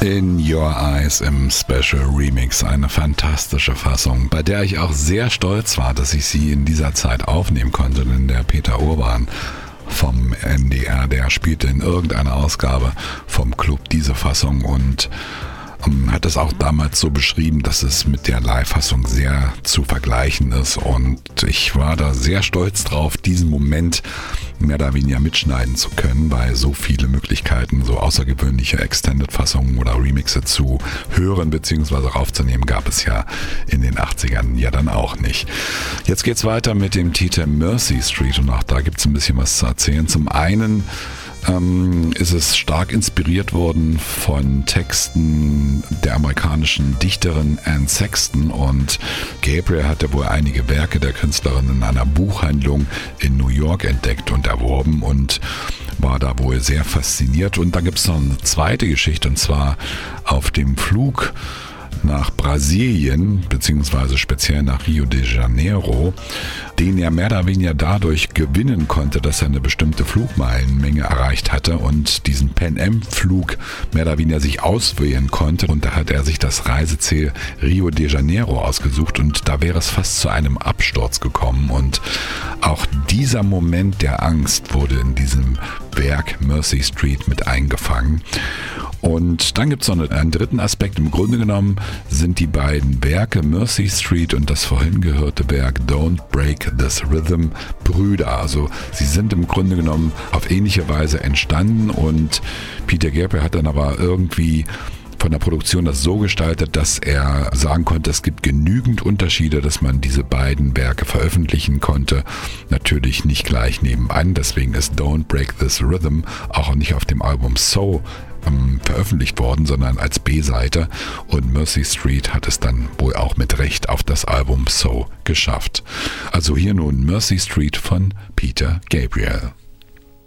In Your Eyes im Special Remix, eine fantastische Fassung, bei der ich auch sehr stolz war, dass ich sie in dieser Zeit aufnehmen konnte, denn der Peter Urban vom NDR, der spielte in irgendeiner Ausgabe vom Club diese Fassung und hat es auch damals so beschrieben, dass es mit der Live-Fassung sehr zu vergleichen ist und ich war da sehr stolz drauf, diesen Moment mehr oder weniger mitschneiden zu können, weil so viele Möglichkeiten, so außergewöhnliche Extended-Fassungen oder Remixe zu hören bzw. aufzunehmen, gab es ja in den 80ern ja dann auch nicht. Jetzt geht's weiter mit dem Titel Mercy Street und auch da gibt es ein bisschen was zu erzählen. Zum einen ist es stark inspiriert worden von Texten der amerikanischen Dichterin Anne Sexton und Gabriel hatte wohl einige Werke der Künstlerin in einer Buchhandlung in New York entdeckt und erworben und war da wohl sehr fasziniert. Und dann gibt es noch eine zweite Geschichte und zwar auf dem Flug nach Brasilien, beziehungsweise speziell nach Rio de Janeiro, den er mehr oder weniger dadurch gewinnen konnte, dass er eine bestimmte Flugmeilenmenge erreicht hatte und diesen Pan-Am-Flug mehr oder weniger sich auswählen konnte. Und da hat er sich das Reiseziel Rio de Janeiro ausgesucht und da wäre es fast zu einem Absturz gekommen. Und auch dieser Moment der Angst wurde in diesem Werk Mercy Street mit eingefangen. Und dann gibt es noch einen dritten Aspekt. Im Grunde genommen sind die beiden Werke Mercy Street und das vorhin gehörte Werk Don't Break This Rhythm Brüder. Also sie sind im Grunde genommen auf ähnliche Weise entstanden und Peter Gabriel hat dann aber irgendwie von der Produktion das so gestaltet, dass er sagen konnte, es gibt genügend Unterschiede, dass man diese beiden Werke veröffentlichen konnte. Natürlich nicht gleich nebenan, deswegen ist Don't Break This Rhythm auch nicht auf dem Album So veröffentlicht worden, sondern als B-Seite und Mercy Street hat es dann wohl auch mit Recht auf das Album So geschafft. Also hier nun Mercy Street von Peter Gabriel.